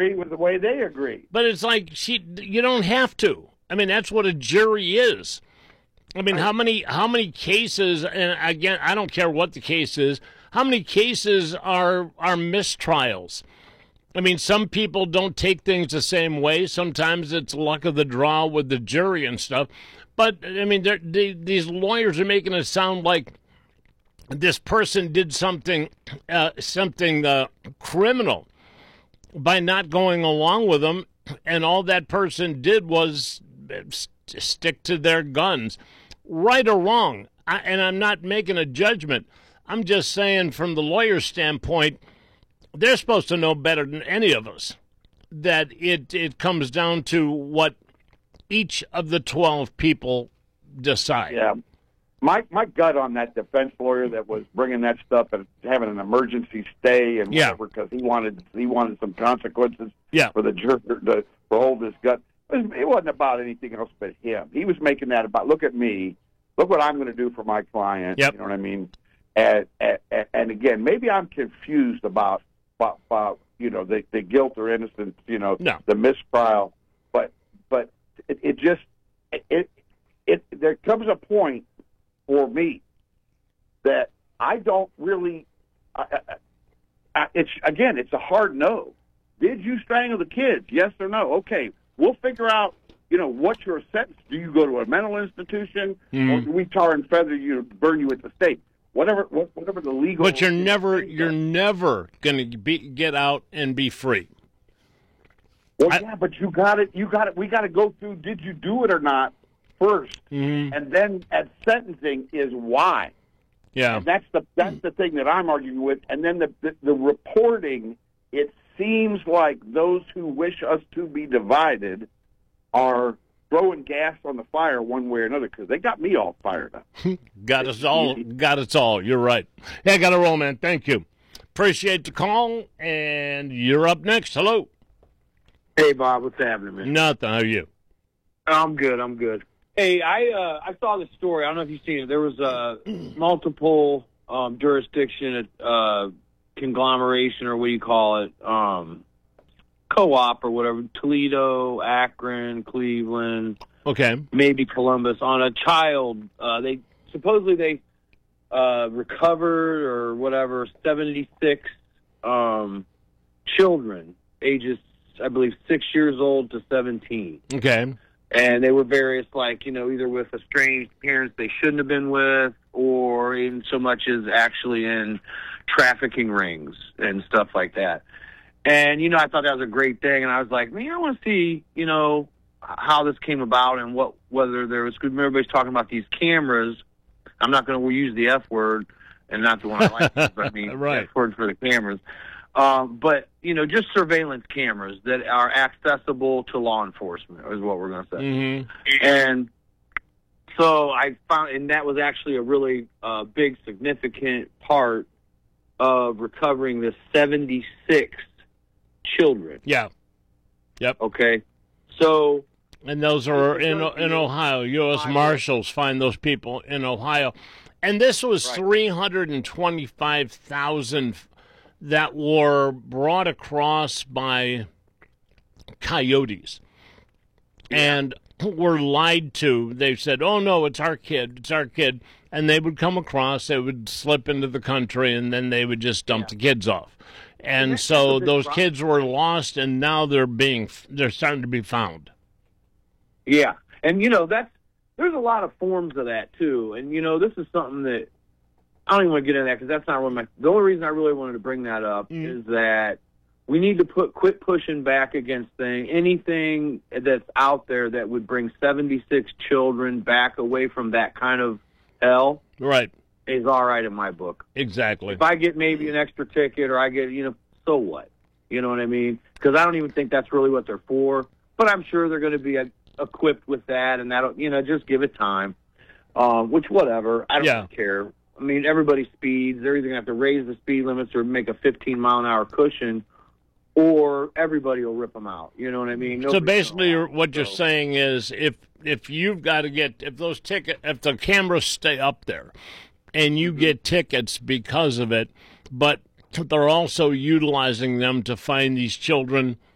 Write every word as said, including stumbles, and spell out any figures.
agree with the way they agree. But it's like she, you don't have to. I mean, that's what a jury is. I mean, how many how many cases? And again, I don't care what the case is. How many cases are are mistrials? I mean, some people don't take things the same way. Sometimes it's luck of the draw with the jury and stuff. But, I mean, they, these lawyers are making it sound like this person did something uh, something uh, criminal by not going along with them, and all that person did was stick to their guns. Right or wrong, I, and I'm not making a judgment. I'm just saying from the lawyer's standpoint, they're supposed to know better than any of us that it, it comes down to what each of the twelve people decide. Yeah. My my gut on that defense lawyer that was bringing that stuff and having an emergency stay and yeah. whatever because he wanted he wanted some consequences yeah. for the juror to for hold his gut. It, was, it wasn't about anything else but him. He was making that about, look at me, look what I'm going to do for my client. Yep. You know what I mean? And, and, and again, maybe I'm confused about about, about you know the, the guilt or innocence, you know, no. the mistrial, but but it, it just it, it it there comes a point for me that I don't really. I, I, I, it's again, it's a hard no. Did you strangle the kids? Yes or no? Okay, we'll figure out. You know, what's your sentence? Do you go to a mental institution, mm. or do we tar and feather you, burn you at the stake? Whatever, whatever the legal. But you're never, you're never going to be get out and be free. Well, I, yeah, but you got it. You got it. We got to go through. Did you do it or not first, mm-hmm. and then at sentencing is why. Yeah, and that's the that's the thing that I'm arguing with. And then the, the the reporting. It seems like those who wish us to be divided are throwing gas on the fire one way or another because they got me all fired up. got us all. Got us all. You're right. Yeah, I got to roll, man. Thank you. Appreciate the call, and you're up next. Hello. Hey, Bob. What's happening, man? Nothing. How are you? I'm good. I'm good. Hey, I uh, I saw this story. I don't know if you've seen it. There was a multiple um, jurisdiction uh, conglomeration, or what do you call it? Um, co-op or whatever, Toledo, Akron, Cleveland, okay, maybe Columbus, on a child. Uh, they supposedly they uh, recovered or whatever seventy-six um, children, ages I believe six years old to seventeen. Okay, and they were various, like you know, either with estranged parents they shouldn't have been with, or in so much as actually in trafficking rings and stuff like that. And, you know, I thought that was a great thing, and I was like, man, I want to see, you know, how this came about and what whether there was, because everybody's talking about these cameras. I'm not going to use the F word, and not the one I like, but I mean right. F word for the cameras. Um, but, you know, just surveillance cameras that are accessible to law enforcement is what we're going to say. Mm-hmm. And so I found, and that was actually a really uh, big, significant part of recovering the seventy-six children. Yeah. Yep. Okay. So. And those are in in Ohio. U S Marshals find those people in Ohio. And this was right. three hundred twenty-five thousand that were brought across by coyotes. Yeah. And were lied to. They said, oh, no, it's our kid. It's our kid. And they would come across. They would slip into the country, and then they would just dump yeah. the kids off. And so those problem. kids were lost, and now they're being they're starting to be found. Yeah, and you know that's there's a lot of forms of that too. And you know this is something that I don't even want to get into that because that's not what my. The only reason I really wanted to bring that up mm. is that we need to put quit pushing back against thing anything that's out there that would bring seventy-six children back away from that kind of hell. Right. Is all right in my book. Exactly. If I get maybe an extra ticket or I get, you know, so what? You know what I mean? Because I don't even think that's really what they're for. But I'm sure they're going to be a, equipped with that, and that'll, you know, just give it time. Um, which, whatever. I don't yeah. care. I mean, everybody speeds. They're either going to have to raise the speed limits or make a fifteen mile an hour cushion, or everybody will rip them out. You know what I mean? Nobody's so basically, what you're so. saying is, if if you've got to get if those ticket if the cameras stay up there. And you get tickets because of it, but they're also utilizing them to find these children